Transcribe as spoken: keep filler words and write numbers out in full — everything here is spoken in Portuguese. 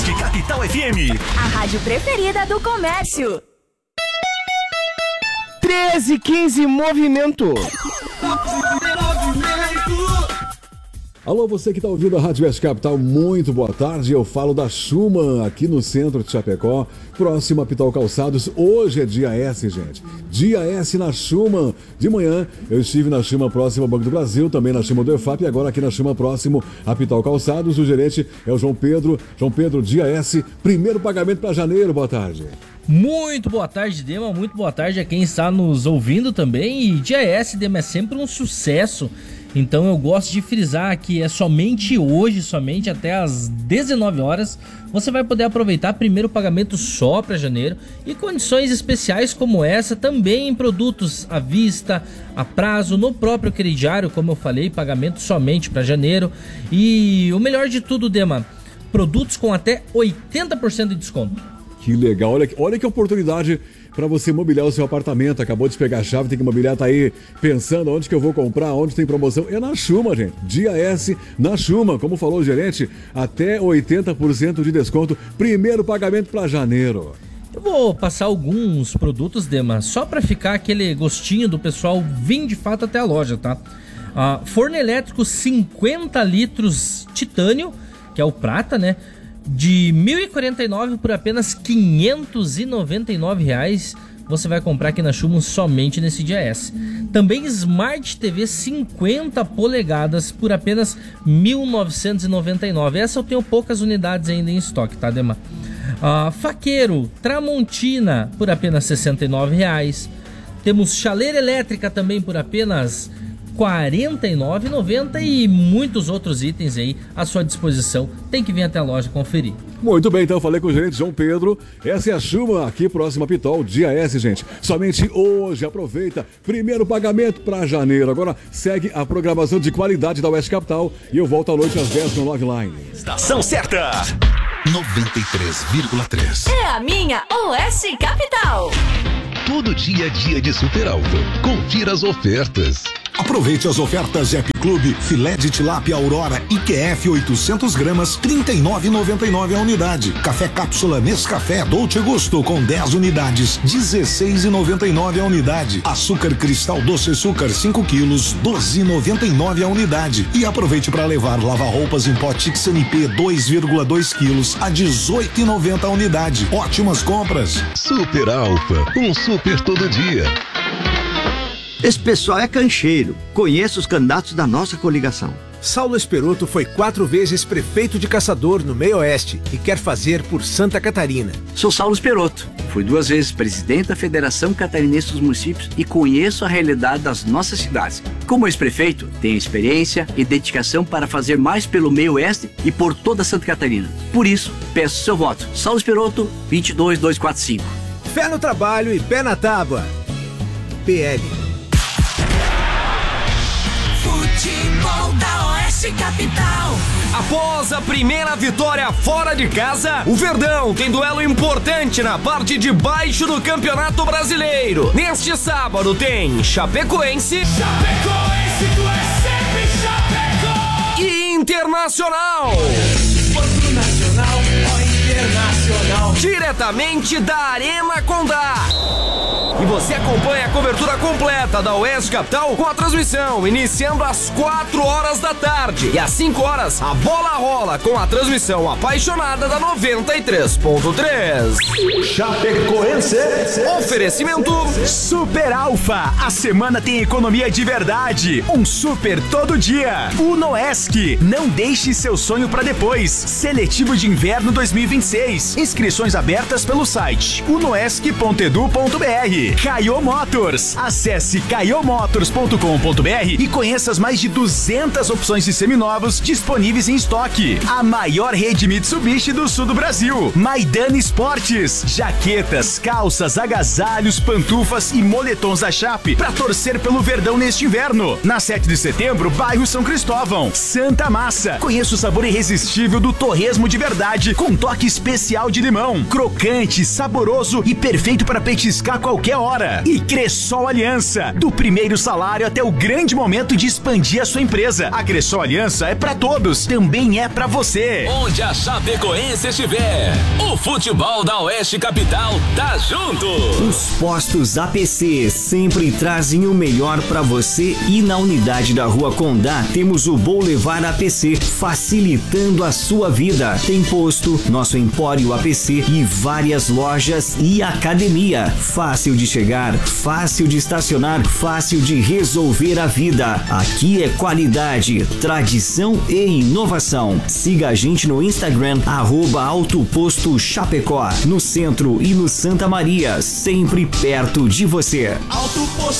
Oeste Capital F M. A rádio preferida do comércio. treze e quinze, movimento. Alô, você que está ouvindo a Rádio Oeste Capital, muito boa tarde. Eu falo da Schumann, aqui no centro de Chapecó, próximo a Pitol Calçados. Hoje é dia S, gente. Dia S na Schumann. De manhã eu estive na Schumann próximo ao Banco do Brasil, também na Schumann do E F A P e agora aqui na Schumann próximo a Pitol Calçados. O gerente é o João Pedro. João Pedro, dia S, primeiro pagamento para janeiro. Boa tarde. Muito boa tarde, Dema, muito boa tarde a quem está nos ouvindo também. E dia S, Dema, é sempre um sucesso. Então eu gosto de frisar que é somente hoje, somente até às dezenove horas, você vai poder aproveitar primeiro pagamento só para janeiro e condições especiais como essa também em produtos à vista, a prazo, no próprio crediário, como eu falei, pagamento somente para janeiro. E o melhor de tudo, Dema, produtos com até oitenta por cento de desconto. Que legal, olha, olha que oportunidade para você mobiliar o seu apartamento. Acabou de pegar a chave, tem que mobiliar, tá aí pensando onde que eu vou comprar, onde tem promoção. É na Schumann, gente. Dia S na Schumann. Como falou o gerente, até oitenta por cento de desconto. Primeiro pagamento para janeiro. Eu vou passar alguns produtos, Dema, só para ficar aquele gostinho do pessoal vir de fato até a loja, tá? Ah, forno elétrico cinquenta litros titânio, que é o prata, né? De mil e quarenta e nove reais por apenas quinhentos e noventa e nove reais. Você vai comprar aqui na Schumann somente nesse dia S. Também Smart T V cinquenta polegadas por apenas mil novecentos e noventa e nove reais. Essa eu tenho poucas unidades ainda em estoque, tá, Dema? Uh, faqueiro Tramontina por apenas sessenta e nove reais. Temos chaleira elétrica também por apenas quarenta e nove reais e noventa centavos e muitos outros itens aí à sua disposição. Tem que vir até a loja conferir. Muito bem, então falei com o gerente João Pedro. Essa é a Schumann aqui próximo a Pitol, dia S, gente. Somente hoje, aproveita. Primeiro pagamento para janeiro. Agora segue a programação de qualidade da Oeste Capital e eu volto à noite às dez no Love Line. Estação certa, noventa e três vírgula três. É a minha Oeste Capital. Todo dia é dia de Super Alfa. Confira as ofertas. Aproveite as ofertas Zep Clube, filé de tilápia Aurora I Q F oitocentos gramas, trinta e nove reais e noventa e nove centavos a unidade. Café cápsula Nescafé Dolce Gusto com dez unidades, dezesseis reais e noventa e nove centavos a unidade. Açúcar cristal doce açúcar cinco quilos, doze reais e noventa e nove centavos a unidade. E aproveite para levar lava-roupas em pó Tixan P dois vírgula dois quilos a dezoito reais e noventa centavos a unidade. Ótimas compras. Super Alfa, um super todo dia. Esse pessoal é cancheiro. Conheço os candidatos da nossa coligação. Saulo Esperoto foi quatro vezes prefeito de Caçador no Meio Oeste e quer fazer por Santa Catarina. Sou Saulo Esperoto. Fui duas vezes presidente da Federação Catarinense dos Municípios e conheço a realidade das nossas cidades. Como ex-prefeito, tenho experiência e dedicação para fazer mais pelo Meio Oeste e por toda Santa Catarina. Por isso, peço seu voto. Saulo Esperoto, vinte e dois mil duzentos e quarenta e cinco. Fé no trabalho e pé na tábua. P L. Futebol da Oeste Capital. Após a primeira vitória fora de casa, o Verdão tem duelo importante na parte de baixo do Campeonato Brasileiro. Neste sábado tem Chapecoense, Chapecoense, tu é sempre Chapecó, e Internacional. Porto Nacional, ó Internacional. Diretamente da Arena Condá. E você acompanha a cobertura completa da Oeste Capital com a transmissão, iniciando às quatro horas da tarde. E às cinco horas, a bola rola com a transmissão apaixonada da noventa e três ponto três. Chapecoense. Oferecimento Super Alfa. A semana tem economia de verdade. Um super todo dia. Unoesc. Não deixe seu sonho para depois. Seletivo de Inverno dois mil e vinte e seis. Inscrições abertas pelo site unoesc ponto edu ponto br. Caio Motors. Acesse caio motors ponto com ponto br e conheça as mais de duzentas opções de seminovos disponíveis em estoque. A maior rede Mitsubishi do sul do Brasil. Maidana Esportes. Jaquetas, calças, agasalhos, pantufas e moletons da Chape para torcer pelo Verdão neste inverno. Na sete de setembro, bairro São Cristóvão. Santa Massa. Conheça o sabor irresistível do torresmo de verdade com toque especial especial de limão. Crocante, saboroso e perfeito para petiscar a qualquer hora. E Cressol Aliança, do primeiro salário até o grande momento de expandir a sua empresa. A Cressol Aliança é para todos, também é para você. Onde a Chapecoense estiver, o futebol da Oeste Capital tá junto. Os postos A P C sempre trazem o melhor para você e na unidade da Rua Condá temos o Boulevard A P C, facilitando a sua vida. Tem posto, nosso Empório A P C e várias lojas e academia. Fácil de chegar, fácil de estacionar, fácil de resolver a vida. Aqui é qualidade, tradição e inovação. Siga a gente no Instagram, arroba Autoposto Chapecó, no centro e no Santa Maria, sempre perto de você. Alto Posto